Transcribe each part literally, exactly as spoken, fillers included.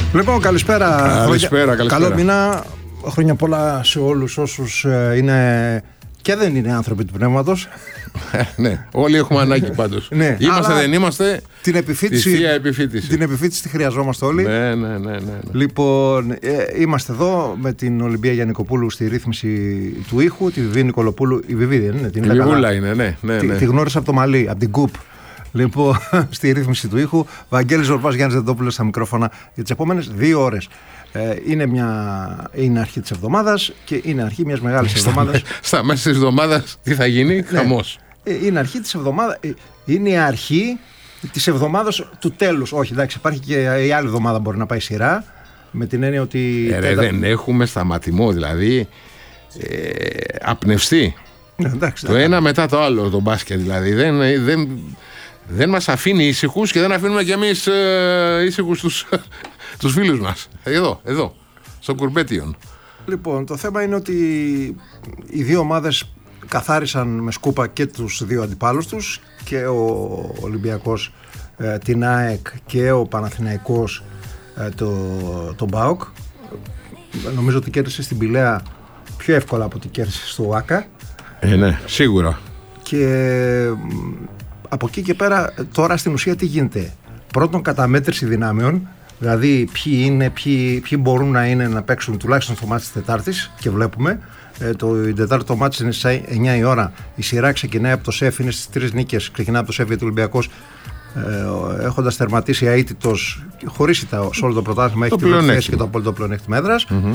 Λοιπόν, καλησπέρα. Καλησπέρα, καλησπέρα. Καλό μήνα. Χρόνια πολλά σε όλους όσους είναι και δεν είναι άνθρωποι του πνεύματος. Ναι, όλοι έχουμε ανάγκη πάντως. Ναι, είμαστε, δεν είμαστε. Την επιφύτηση, τη θεία επιφύτηση. Την επιφύτηση τη χρειαζόμαστε όλοι. Ναι, ναι, ναι, ναι, ναι. Λοιπόν, ε, είμαστε εδώ με την Ολυμπία Γιαννικοπούλου στη ρύθμιση του ήχου. Τη Βιβί Νικολοπούλου. Η Βιβί δεν είναι. Την η Βιβούλα είναι, ναι. ναι, ναι. Τη, τη γνώρισα από το Μαλί, από την Κουπ. Λοιπόν, στη ρύθμιση του ήχου. Βαγγέλης Ζορβάς, Γιάννης Δεντόπουλος στα μικρόφωνα για τις επόμενες δύο ώρες. Ε, είναι, μια, είναι αρχή της εβδομάδας και είναι αρχή μιας μεγάλης εβδομάδας. Στα μέσα της εβδομάδας τι θα γίνει, ναι. Χαμός. Ε, είναι αρχή της εβδομάδας. Ε, είναι η αρχή της εβδομάδας του τέλους. Όχι, εντάξει, υπάρχει και η άλλη εβδομάδα μπορεί να πάει σειρά. Με την έννοια ότι. Ε, ρε, τέτα... Δεν έχουμε σταματημό, δηλαδή. Ε, απνευστεί. Ναι, εντάξει, το ένα μετά το άλλο το μπάσκετ, δηλαδή. Δεν, δεν, δεν μας αφήνει ήσυχους και δεν αφήνουμε κι εμείς ε, ήσυχους τους, τους φίλους μας. Εδώ, εδώ, στο Κουρμπέτιον. Λοιπόν, το θέμα είναι ότι οι δύο ομάδες καθάρισαν με σκούπα και τους δύο αντιπάλους τους, και ο Ολυμπιακός ε, την ΑΕΚ και ο Παναθηναϊκός ε, το, τον ΠΑΟΚ. Νομίζω ότι κέρδισε στην Πηλαία πιο εύκολα από ότι κέρδισε στο ΆΚΑ. Ε, ναι, σίγουρα. Και ε, από εκεί και πέρα τώρα στην ουσία τι γίνεται? Πρώτον, καταμέτρηση δυνάμεων. Δηλαδή ποιοι είναι, ποιοι, ποιοι μπορούν να είναι να παίξουν τουλάχιστον στο μάτι της Τετάρτης, και βλέπουμε ε, το Τετάρτη το μάτι είναι στις εννιά η ώρα. Η σειρά ξεκινάει από το ΣΕΦ, είναι στις τρεις νίκες. Ξεκινάει από το ΣΕΦ γιατί ο Ολυμπιακός ε, έχοντας τερματίσει αίτητος, χωρίς ήττα σε όλο το πρωτάθλημα, έχει την θέση και το απόλυτο πλεονέκτημα έδρας. Mm-hmm.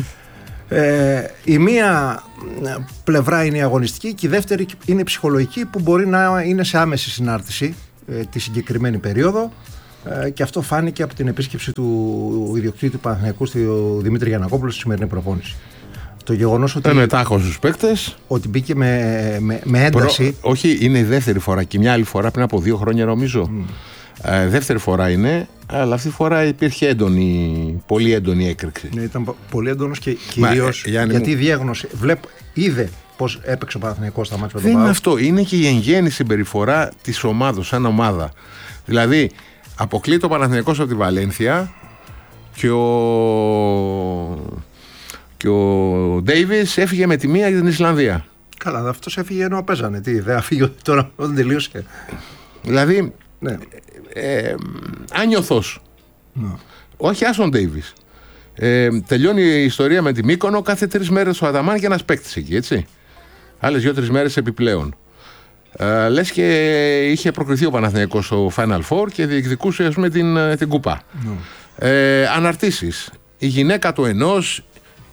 Ε, η μία πλευρά είναι η αγωνιστική και η δεύτερη είναι η ψυχολογική, που μπορεί να είναι σε άμεση συνάρτηση ε, τη συγκεκριμένη περίοδο. Και αυτό φάνηκε από την επίσκεψη του ιδιοκτήτη του Παναθηναϊκού, του Δημήτρη Γιαννακόπουλου, στη σημερινή προπόνηση. Το γεγονός ότι. Ήταν τάχος στους παίκτες. Ότι μπήκε με, με, με ένταση. Προ... Όχι, είναι η δεύτερη φορά. Και μια άλλη φορά πριν από δύο χρόνια, νομίζω. Mm. Ε, δεύτερη φορά είναι, αλλά αυτή τη φορά υπήρχε έντονη, πολύ έντονη έκρηξη. Ναι, ήταν πολύ έντονος και κυρίως γιατί μου... η διέγνωση. Βλέπ, είδε πώς έπαιξε ο Παναθηναϊκός στα μάτια με τον Δεν ΠΑΟΚ. είναι αυτό. Είναι και η εν γέννη συμπεριφορά της ομάδος, σαν ομάδα. Δηλαδή. Αποκλείται ο Παναθηναϊκός από τη Βαλένθια και ο, και ο Ντέιβις έφυγε με τη μία για την Ισλανδία. Καλά, αυτός έφυγε ενώ παίζανε. Τι, δεν αφήγε τώρα όταν τελείωσε. Δηλαδή, ναι. ε, άνιωθος. Ναι. Όχι άσον Ντέιβις. Ε, τελειώνει η ιστορία με τη Μύκονο κάθε τρεις μέρες ο Αδαμάν και ένας παίκτης εκεί, έτσι. Άλλες δύο-τρεις μέρες επιπλέον. Uh, λες και είχε προκριθεί ο Παναθηναϊκός στο Final Four και διεκδικούσε, ας πούμε, την, την κουπά. No. Ε, αναρτήσεις. Η γυναίκα του ενός,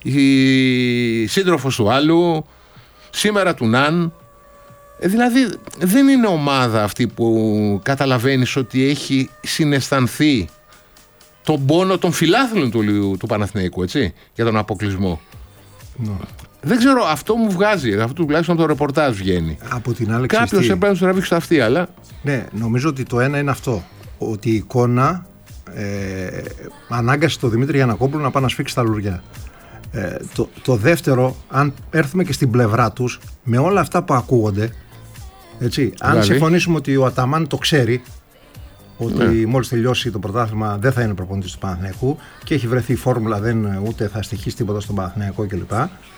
η σύντροφος του άλλου, σήμερα του Ναν. Ε, δηλαδή δεν είναι ομάδα αυτή που καταλαβαίνεις ότι έχει συναισθανθεί τον πόνο των φιλάθλων του, του Παναθηναϊκού, έτσι, για τον αποκλεισμό. No. Δεν ξέρω, αυτό μου βγάζει. Αυτό τουλάχιστον το ρεπορτάζ βγαίνει. Από την άλλη, κάποιος έπρεπε να του τραβήξει στα αυτή, αλλά. Ναι, νομίζω ότι το ένα είναι αυτό. Ότι η εικόνα ε, ανάγκασε τον Δημήτρη Γιαννακόπουλο να πάει να σφίξει τα λουριά. Ε, το, το δεύτερο, αν έρθουμε και στην πλευρά τους, με όλα αυτά που ακούγονται, έτσι, αν δηλαδή. συμφωνήσουμε ότι ο Αταμάν το ξέρει, ότι ναι. μόλις τελειώσει το πρωτάθλημα δεν θα είναι προπονητής του Παναθηναϊκού και έχει βρεθεί η φόρμουλα, δεν, ούτε θα στοιχήσει τίποτα στον Παναθηναϊκό κλπ.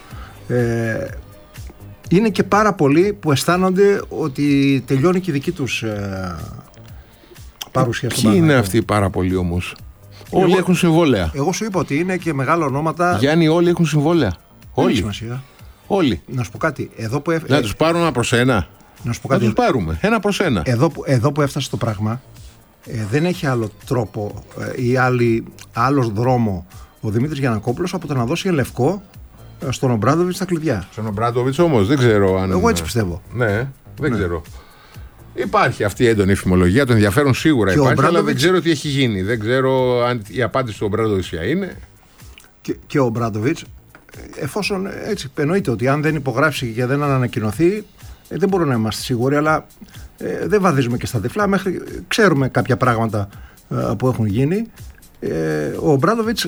Ε, είναι και πάρα πολλοί που αισθάνονται ότι τελειώνει και η δική τους ε, παρουσία στον Παναθηναϊκό. Ποιοι είναι αυτοί οι πάρα πολλοί όμως? Όλοι εγώ, έχουν συμβόλαια. Εγώ σου είπα ότι είναι και μεγάλα ονόματα. Γιάννη, όλοι έχουν συμβόλαια. Όλοι. Σημασία. Όλοι. Να σου πω κάτι. Εδώ που έφ... Να τους πάρουμε ένα προς ένα. Να, σου πω κάτι. να τους πάρουμε ένα προς ένα. Εδώ που, εδώ που έφτασε το πράγμα, ε, δεν έχει άλλο τρόπο ε, ή άλλη, άλλος δρόμο ο Δημήτρης Γιαννακόπουλος από το να δώσει λευκό στον Ομπράντοβιτς τα κλειδιά. Στον Ομπράντοβιτς όμως δεν ξέρω αν. Εγώ έτσι πιστεύω. Ναι, δεν ναι. ξέρω. Υπάρχει αυτή η έντονη φημολογία, το ενδιαφέρον σίγουρα και υπάρχει, Ομπράντοβιτς... αλλά δεν ξέρω τι έχει γίνει. Δεν ξέρω αν η απάντηση του Ομπράντοβιτς ποια είναι. Και, και ο Ομπράντοβιτς, εφόσον έτσι εννοείται ότι αν δεν υπογράψει και δεν ανακοινωθεί, ε, δεν μπορούμε να είμαστε σίγουροι, αλλά ε, δεν βαδίζουμε και στα τυφλά. Μέχρι ξέρουμε κάποια πράγματα ε, που έχουν γίνει. Ε, ο Ομπράντοβιτς,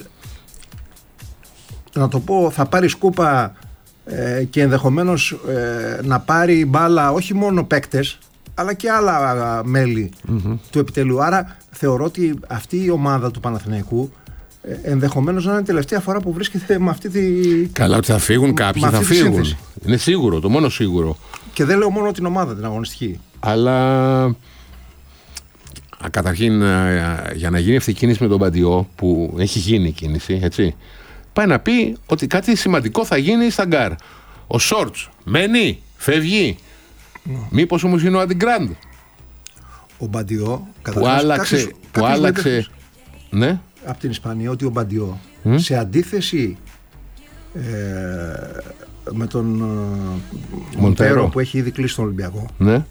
να το πω, θα πάρει σκούπα ε, και ενδεχομένως ε, να πάρει μπάλα όχι μόνο παίκτες, αλλά και άλλα μέλη mm-hmm. του επιτελείου. Άρα θεωρώ ότι αυτή η ομάδα του Παναθηναϊκού ενδεχομένως να είναι η τελευταία φορά που βρίσκεται με αυτή τη. Καλά, ότι θα φύγουν κάποιοι, θα φύγουν. Σύνθεση. Είναι σίγουρο, το μόνο σίγουρο. Και δεν λέω μόνο την ομάδα την αγωνιστική. Αλλά καταρχήν για να γίνει αυτή η κίνηση με τον Μπαντιό, που έχει γίνει η κίνηση, έτσι, πάει να πει ότι κάτι σημαντικό θα γίνει στα γκάρ. Ο Σόρτς μένει, φεύγει. Mm. Μήπως όμως είναι ο Αντιγκράντ. Ο Μπαντιό που άλλαξε, κάποιους, που κάποιους άλλαξε ναι. από την Ισπανία, ότι ο Μπαντιό mm. σε αντίθεση ε, με τον ε, Μοντέρο που έχει ήδη κλείσει τον Ολυμπιακό, ναι.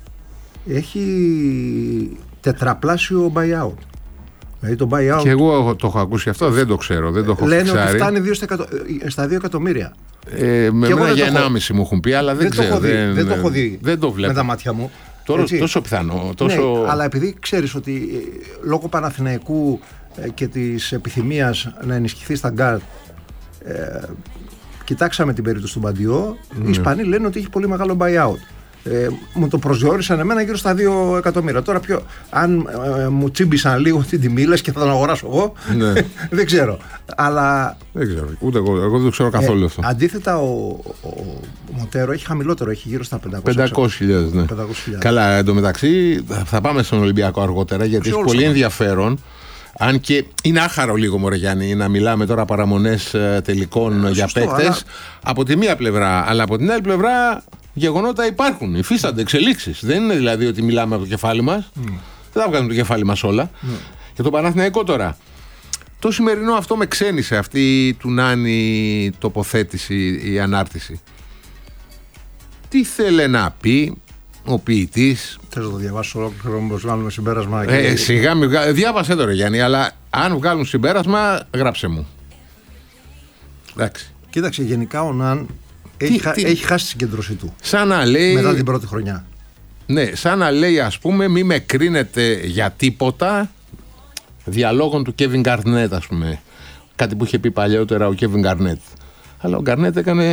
έχει τετραπλάσιο buyout. Δηλαδή το buyout. Και εγώ το έχω ακούσει αυτό, δεν το ξέρω, δεν το έχω λένε ξάρει. Ότι φτάνει δύο στα δύο εκατομμύρια. Ε, με μένα για ενάμιση μου έχουν πει, αλλά δεν, δεν ξέρω. Το δει, δεν, δεν το έχω δει δεν το βλέπω με τα μάτια μου. Τόσο, τόσο πιθανό. Τόσο... Ναι, αλλά επειδή ξέρεις ότι λόγω Παναθηναϊκού και της επιθυμίας να ενισχυθεί στα γκάρτ, ε, κοιτάξαμε την περίπτωση του Μπαντιό, mm. οι Ισπανοί λένε ότι έχει πολύ μεγάλο buyout. Ε, μου το προσδιορίσαν εμένα γύρω στα δύο εκατομμύρια. Τώρα πιο, αν ε, μου τσίμπησαν λίγο την τιμή, λες και θα τον αγοράσω εγώ, ναι. δεν ξέρω. Αλλά, δεν ξέρω, ούτε εγώ, εγώ δεν το ξέρω καθόλου ε, αυτό. Αντίθετα, ο, ο, ο Μοντέρο έχει χαμηλότερο, έχει γύρω στα πεντακόσιες χιλιάδες. Ναι. Καλά, εντωμεταξύ θα πάμε στον Ολυμπιακό αργότερα, γιατί έχει πολύ ενδιαφέρον. Αν και είναι άχαρο λίγο, μωρέ Γιάννη, να μιλάμε τώρα παραμονές τελικών ε, για παίκτες αλλά... από τη μία πλευρά, αλλά από την άλλη πλευρά γεγονότα υπάρχουν, υφίστανται εξελίξεις. Δεν είναι δηλαδή ότι μιλάμε από το κεφάλι μας. Mm. Δεν θα βγάζουμε το κεφάλι μας όλα. Mm. Και το Παναθηναϊκό τώρα. Το σημερινό αυτό με ξένησε, αυτή του Νάνη τοποθέτηση, η ανάρτηση. Τι θέλει να πει ο ποιητής. Θες να το διαβάσω ολόκληρο, μήπως βγάλουμε συμπέρασμα. Και... Ε, σιγά μην βγάλουμε. Διάβασέ τώρα Γιάννη, αλλά αν βγάλουν συμπέρασμα, γράψε μου. Εντάξει. Κοίταξε, γενικά ο Ναν έχει, τι, τι... έχει χάσει τη συγκέντρωσή του. Σαν να λέει. Μετά την πρώτη χρονιά. Ναι, σαν να λέει, ας πούμε, μη με κρίνετε για τίποτα. Διαλόγων του Κέβιν Γκαρνέτ, ας πούμε. Κάτι που είχε πει παλιότερα ο Κέβιν Γκαρνέτ. Αλλά ο Γκαρνέτ έκανε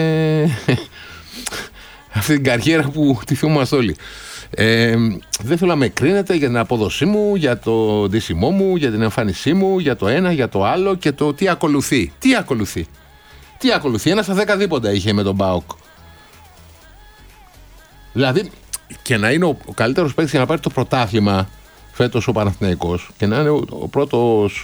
αυτή την καριέρα που τη θυμόμαστε όλοι. Ε, δεν θέλω να με κρίνετε για την απόδοσή μου, για το ντύσιμό μου, για την εμφάνισή μου, για το ένα, για το άλλο και το τι ακολουθεί. Τι ακολουθεί. Τι ακολουθεί. Ένα στα δέκα δίποντα είχε με τον ΠΑΟΚ. Δηλαδή και να είναι ο, ο καλύτερος παίκτης για να πάρει το πρωτάθλημα φέτος ο Παναθηναϊκός και να είναι ο, ο πρώτος,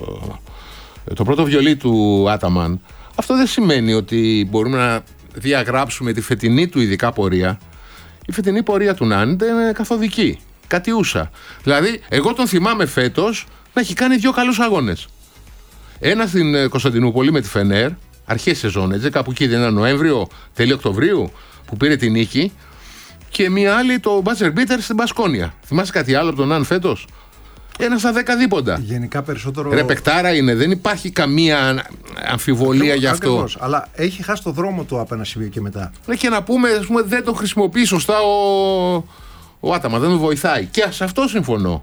το πρώτο βιολί του Άταμαν, αυτό δεν σημαίνει ότι μπορούμε να διαγράψουμε τη φετινή του ειδικά πορεία. Η φετινή πορεία του Νάνι είναι καθοδική, κατιούσα. Δηλαδή, εγώ τον θυμάμαι φέτος να έχει κάνει δύο καλούς αγώνες. Ένα στην Κωνσταντινούπολη με τη Φενέρ, αρχές σεζόν, έτσι, κάπου εκεί δεν είναι Νοέμβριο, τέλη Οκτωβρίου, που πήρε την νίκη. Και μία άλλη το buzzer beater στην Μπασκόνια. Θυμάσαι κάτι άλλο από τον Ναν φέτος? Ένα στα δέκα δίποντα. Γενικά περισσότερο. Ρεπεκτάρα είναι, δεν υπάρχει καμία αμφιβολία γι' αυτό. Ακριβώς, αλλά έχει χάσει το δρόμο του από ένα σημείο και μετά. Και να πούμε, ας πούμε, δεν το χρησιμοποιεί σωστά ο, ο Άταμα, δεν τον βοηθάει. Και σε αυτό συμφωνώ.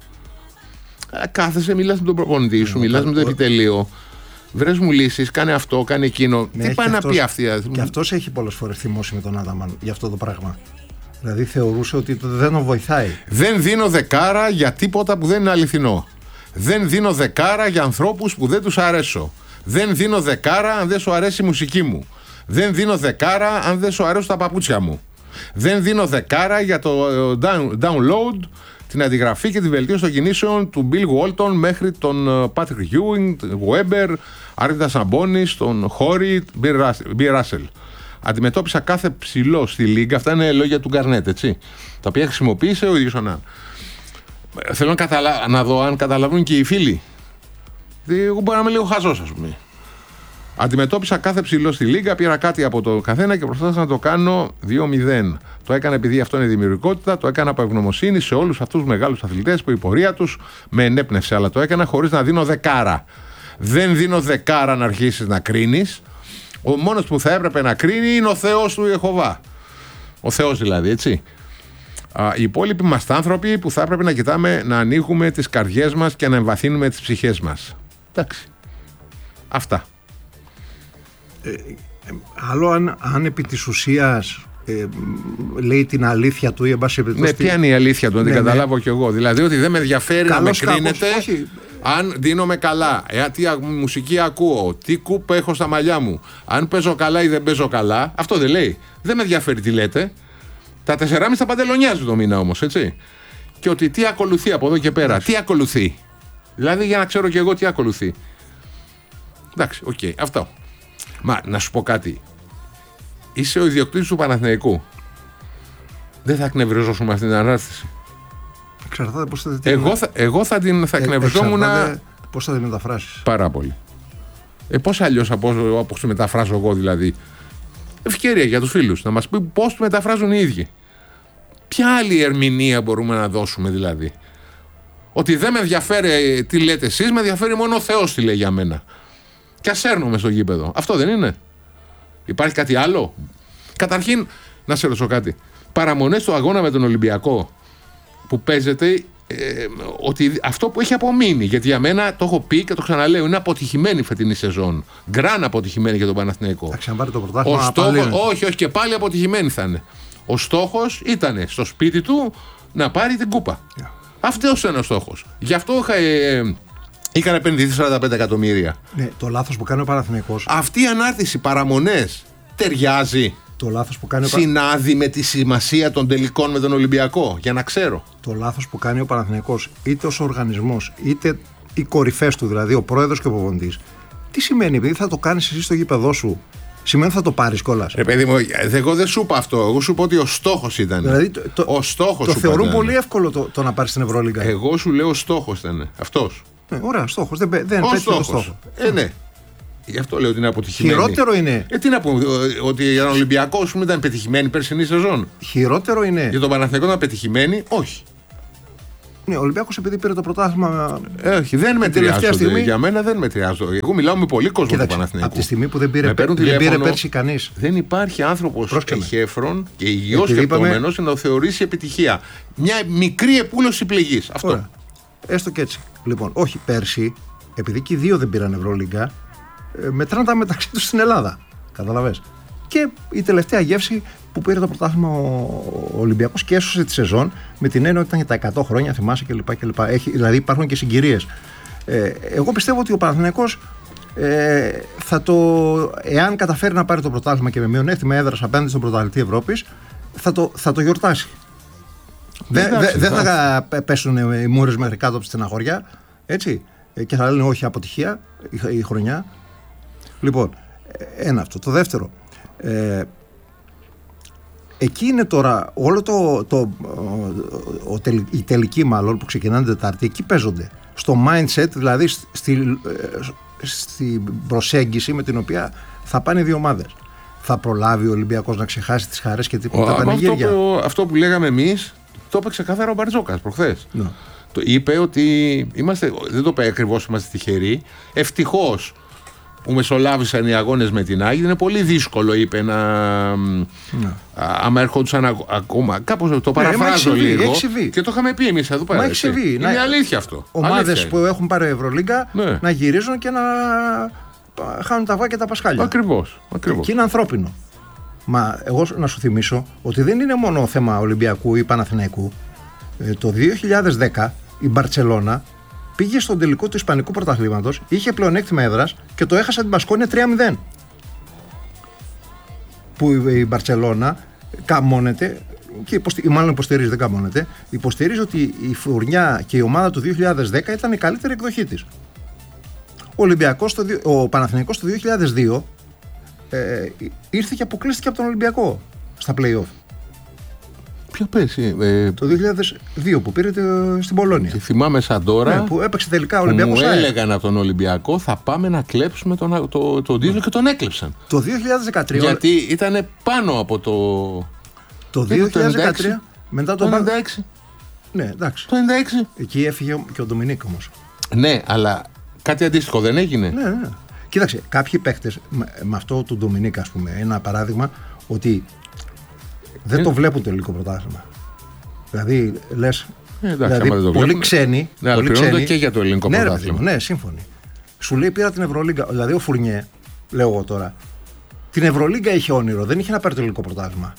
Κάθεσαι, μιλάς με τον προπονητή σου, μιλάς με το επιτελείο. Βρες μου λύσεις, κάνε αυτό, κάνε εκείνο. Ναι, τι πάει να αυτός, πει αυτή. Και αυτός έχει πολλές φορές θυμώσει με τον Άταμαν για αυτό το πράγμα. Δηλαδή θεωρούσε ότι δεν τον βοηθάει. Δεν δίνω δεκάρα για τίποτα που δεν είναι αληθινό. Δεν δίνω δεκάρα για ανθρώπους που δεν τους αρέσω. Δεν δίνω δεκάρα αν δεν σου αρέσει η μουσική μου. Δεν δίνω δεκάρα αν δεν σου αρέσουν τα παπούτσια μου. Δεν δίνω δεκάρα για το download, την αντιγραφή και τη βελτίωση των κινήσεων του Bill Walton μέχρι τον Patrick Ewing, Weber, Άρβιντα Σαμπόνις, τον Χόρι, Bill Russell. Αντιμετώπισα κάθε ψηλό στη Λίγκα. Αυτά είναι λόγια του Γκαρνέτ, έτσι. Τα οποία χρησιμοποίησε ο ίδιος ο Ναν. Θέλω να, καταλα... να δω αν καταλαβαίνουν και οι φίλοι. Εγώ μπορώ να είμαι λίγο χαζός, ας πούμε. Αντιμετώπισα κάθε ψηλό στη Λίγκα, πήρα κάτι από το καθένα και προσπάθησα να το κάνω δύο μηδέν. Το έκανα επειδή αυτό είναι δημιουργικότητα, το έκανα από ευγνωμοσύνη σε όλους αυτούς τους μεγάλους αθλητές που η πορεία τους με ενέπνευσε. Αλλά το έκανα χωρίς να δίνω δεκάρα. Δεν δίνω δεκάρα να αρχίσεις να κρίνεις. Ο μόνος που θα έπρεπε να κρίνει είναι ο Θεός του Ιεχωβά. Ο Θεός δηλαδή, έτσι. Α, οι υπόλοιποι είμαστε άνθρωποι που θα έπρεπε να κοιτάμε να ανοίγουμε τις καρδιές μας και να εμβαθύνουμε τις ψυχές μας. Εντάξει. Αυτά. Ε, ε, άλλο αν, αν επί της ουσίας ε, λέει την αλήθεια του ή εν πάση περιπτώσει. Ναι, ποια είναι η αλήθεια του, να την ναι, καταλάβω ναι. κι εγώ. Δηλαδή ότι δεν με ενδιαφέρει καλώς να με κρίνετε. Όχι, αν δίνομαι καλά, ε, τι μουσική ακούω, τι κουπ έχω στα μαλλιά μου, αν παίζω καλά ή δεν παίζω καλά, αυτό δεν λέει. Δεν με ενδιαφέρει τι λέτε. Τα τεσσεράμισι τα παντελονιάζουν το μήνα όμως, έτσι. Και ότι τι ακολουθεί από εδώ και πέρα, τι ακολουθεί. Δηλαδή για να ξέρω και εγώ τι ακολουθεί. Εντάξει, οκ, okay, αυτό. Μα να σου πω κάτι. Είσαι ο ιδιοκτήτης του Παναθηναϊκού. Δεν θα εκνευριζόσουν με αυτή την ανάρτηση. Εξαρτάται πώς θα την... Εγώ θα, εγώ θα την θα εκνευριζόμουν. Να... Πώς θα την μεταφράσεις. Πάρα πολύ. Ε, πώς αλλιώς από όπως τη μεταφράζω εγώ δηλαδή. Ευκαιρία για τους φίλους να μας πει πώς τη μεταφράζουν οι ίδιοι. Ποια άλλη ερμηνεία μπορούμε να δώσουμε δηλαδή. Ότι δεν με ενδιαφέρει τι λέτε εσείς, με ενδιαφέρει μόνο ο Θεός τι λέει για μένα. Και ας έρνομαι στο γήπεδο. Αυτό δεν είναι. Υπάρχει κάτι άλλο. Καταρχήν, να σε ρωτήσω κάτι. Παραμονές του αγώνα με τον Ολυμπιακό που παίζεται, ε, ότι αυτό που έχει απομείνει, γιατί για μένα το έχω πει και το ξαναλέω, είναι αποτυχημένη η φετινή σεζόν. Γκραν αποτυχημένη για τον Παναθηναϊκό. Θα ξαναπάρει το πρωτάθλημα. Ο στόχος, όχι, όχι, και πάλι αποτυχημένη θα είναι. Ο στόχος ήταν στο σπίτι του να πάρει την κούπα. Yeah. Αυτός είναι ο στόχος. Γι' αυτό είχα, ε, είχαν επενδυθεί σαράντα πέντε εκατομμύρια. Ναι, το λάθος που κάνει ο Παναθηναϊκός. Αυτή η ανάρτηση παραμονές ταιριάζει. Το λάθος που κάνει ο Συνάδει με τη σημασία των τελικών με τον Ολυμπιακό, για να ξέρω. Το λάθος που κάνει ο Παναθηναϊκός, είτε ως οργανισμός, είτε οι κορυφές του, δηλαδή ο πρόεδρος και ο προπονητής. Τι σημαίνει, επειδή θα το κάνεις εσύ στο γήπεδό σου, σημαίνει ότι θα το πάρεις κιόλας. Ρε παιδί μου, εγώ δεν σου είπα αυτό. Εγώ σου είπα ότι ο στόχος ήταν. Δηλαδή, το, το, ο στόχος το σου θεωρούν ήταν. πολύ εύκολο το, το να πάρεις την Ευρωλίγκα. Εγώ σου λέω ο στόχος ήταν. Αυτός. Ναι, ωραία, στόχος. Δεν, δεν πέτυχε το στόχο. Ε, ναι. Γι' αυτό λέω ότι είναι αποτυχημένη. Χειρότερο είναι. Ε, τι να πούμε, ότι για τον Ολυμπιακό σου ήταν πετυχημένη περσινή σεζόν. Χειρότερο είναι. Για τον Παναθηναϊκό ήταν πετυχημένη, όχι. Ναι, ο Ολυμπιακός επειδή πήρε το πρωτάθλημα. Ε, όχι, δεν μετριάζονται. Στιγμή... Για μένα δεν μετριάζονται. Εγώ μιλάω με πολύ κόσμο του Παναθηναϊκού. Από τη στιγμή που δεν πήρε, δεν πήρε πέρσι κανείς. Δεν υπάρχει άνθρωπος εχέφρον και υγιώς σκεπτόμενος είπαμε... να το θεωρήσει επιτυχία. Μια μικρή επούλωση πληγής. Αυτό. Ωραία. Έστω και έτσι. Λοιπόν, όχι πέρσι, επειδή και οι δύο δεν πήραν Ευρωλίγκα, μετράνε τα μεταξύ τους στην Ελλάδα. Καταλαβες. Και η τελευταία γεύση που πήρε το πρωτάθλημα ο Ολυμπιακός και έσωσε τη σεζόν με την έννοια ότι ήταν για τα εκατό χρόνια, θυμάσαι κλπ. κλπ. Έχει, δηλαδή υπάρχουν και συγκυρίες. Ε, εγώ πιστεύω ότι ο Παναθηναϊκός ε, θα το, εάν καταφέρει να πάρει το πρωτάθλημα και με μειονέκτημα έδρας απέναντι στον πρωταθλητή Ευρώπης, θα το, θα το γιορτάσει. Δεν δε, δε θα πέσουν οι μούρες μέχρι κάτω από τη στεναχωριά, έτσι, και θα λένε όχι αποτυχία η, η χρονιά. Λοιπόν, ένα αυτό. Το δεύτερο. Ε, εκεί είναι τώρα όλο το, το ο, ο, τελ, η τελική μάλλον που ξεκινάνε την Τετάρτη, εκεί παίζονται στο mindset, δηλαδή στη, στη προσέγγιση με την οποία θα πάνε οι δύο ομάδες. Θα προλάβει ο Ολυμπιακός να ξεχάσει τις χαρές και τίποτα τα πανηγύρια. Αυτό που, αυτό που λέγαμε εμείς το είπε ξεκάθαρα ο Μπαρτζόκας προχθές. Ναι. Το είπε ότι είμαστε, δεν το είπε ακριβώς, είμαστε τυχεροί. Ευτυχώς που μεσολάβησαν οι αγώνες με την Άγη. Είναι πολύ δύσκολο, είπε, να. Ναι. Άμα έρχονταν ακόμα. Κάπως το παραφράζω ναι, λίγο. Έχει και το είχαμε πει εμείς εδώ πέρα. Μα έχει συμβεί. Είναι να... αλήθεια αυτό. Ομάδες που έχουν πάρει Ευρωλίγκα ναι. να γυρίζουν και να χάνουν τα αυγά και τα πασχάλια. Ακριβώς. Ακριβώς. Και είναι ανθρώπινο. Μα εγώ να σου θυμίσω ότι δεν είναι μόνο θέμα Ολυμπιακού ή Παναθηναϊκού. Ε, το δύο χιλιάδες δέκα η Μπαρτσελώνα πήγε στον τελικό του Ισπανικού πρωταθλήματος, είχε πλεονέκτημα έδρας και το έχασε την Μπασκόνια τρία μηδέν. Που η Μπαρτσελώνα καμώνεται, και υποστη... μάλλον υποστηρίζει, δεν καμώνεται, υποστηρίζει ότι η Φουρνιά και η ομάδα του δύο χιλιάδες δέκα ήταν η καλύτερη εκδοχή της. Ο Ολυμπιακός, το... ο Παναθηναϊκός το δύο χιλιάδες δύο ε, ήρθε και αποκλείστηκε από τον Ολυμπιακό στα play-off. Ποιο πέσει, ε, το δύο χιλιάδες δύο που πήρε στην Πολώνια. Και θυμάμαι σαν τώρα. Ναι, που έπαιξε τελικά ο Ολυμπιακός. Μου έλεγαν από τον Ολυμπιακό θα πάμε να κλέψουμε τον το, το, το τίτλο και τον έκλεψαν. Το δύο χιλιάδες δεκατρία. Γιατί ήταν πάνω από το. Το δύο χιλιάδες δεκατρία. Μετά το ενενήντα έξι. Ναι, εντάξει. Το ενενήντα έξι. Εκεί έφυγε και ο Ντομινίκ όμως. Ναι, αλλά κάτι αντίστοιχο δεν έγινε. Ναι, ναι. Κοίταξε, κάποιοι παίχτες με, με αυτό του Ντομινίκ, ας πούμε, ένα παράδειγμα, ότι δεν ε... το βλέπουν το ελληνικό πρωτάθλημα. Δηλαδή, λες. Ε, εντάξει, δηλαδή, το πολύ ξένοι. Ναι, αλλά πληρώνονται και για το ελληνικό ναι, πρωτάθλημα. Ναι, σύμφωνοι. Σου λέει πήρα την Ευρωλίγκα. Δηλαδή, ο Φουρνιέ, λέω εγώ τώρα, την Ευρωλίγκα είχε όνειρο, δεν είχε να πάρει το ελληνικό πρωτάθλημα.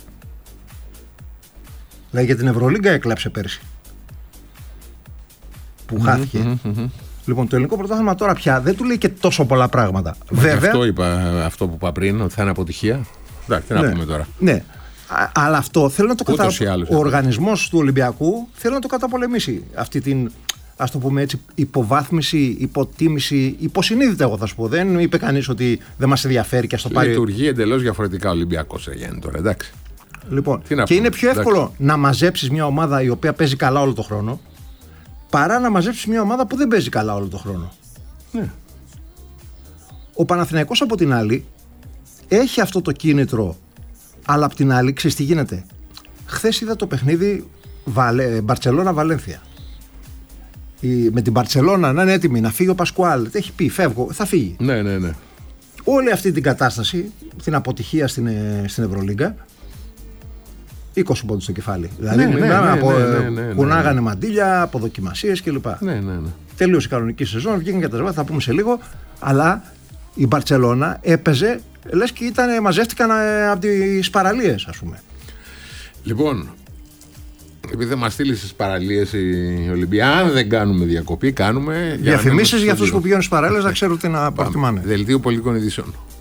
Δηλαδή, για την Ευρωλίγκα έκλαψε πέρσι. Που mm-hmm, χάθηκε. Mm-hmm. Λοιπόν, το ελληνικό πρωτάθλημα τώρα πια δεν του λέει και τόσο πολλά πράγματα. Μα Βέβαια. Αυτό είπα, αυτό που είπα πριν, ότι θα είναι αποτυχία. Εντάξει, τι να ναι, πούμε τώρα. Ναι. Α, αλλά αυτό θέλω να το καταπολεμήσει. Ο οργανισμός του Ολυμπιακού θέλει να το καταπολεμήσει. Αυτή την, ας το πούμε έτσι, υποβάθμιση, υποτίμηση, υποσυνείδητα, εγώ θα σου πω. Δεν είπε κανείς ότι δεν μας ενδιαφέρει και ας το πάρει. Λειτουργεί εντελώς διαφορετικά ο Ολυμπιακός, Γιάννη, τώρα, εντάξει. Λοιπόν, και είναι πιο εύκολο εντάξει. να μαζέψεις μια ομάδα η οποία παίζει καλά όλο τον χρόνο, παρά να μαζέψεις μια ομάδα που δεν παίζει καλά όλο τον χρόνο. Ναι. Ο Παναθηναϊκός από την άλλη έχει αυτό το κίνητρο, αλλά απ' την άλλη ξέρεις τι γίνεται. Χθες είδα το παιχνίδι Βαλε... Μπαρτσελώνα-Βαλένθια. Η... Με την Μπαρτσελώνα να είναι έτοιμη να φύγει ο Πασκουάλ. Έχει πει φεύγω, θα φύγει. Ναι, ναι, ναι. Όλη αυτή την κατάσταση, την αποτυχία στην, στην Ευρωλίγκα, είκοσι πόντους στο κεφάλι. Δηλαδή, ναι, ναι, ναι, από, ναι, ναι, ναι, ναι, κουνάγανε ναι. μαντίλια, αποδοκιμασίες κλπ. Ναι, ναι, ναι. Τελείωσε η κανονική σεζόν, βγήκαν και τα ζευγάρια, θα πούμε σε λίγο. Αλλά η Μπαρτσελώνα έπαιζε, λες και ήταν, μαζεύτηκαν από τις παραλίες, ας πούμε. Λοιπόν, επειδή θα μας στείλει στις παραλίες η Ολυμπία, αν δεν κάνουμε διακοπή, κάνουμε. Διαφημίσεις για αυτούς που πηγαίνουν στις παραλίες να ξέρουν τι να προτιμάνε. Δελτίο πολιτικών ειδήσεων.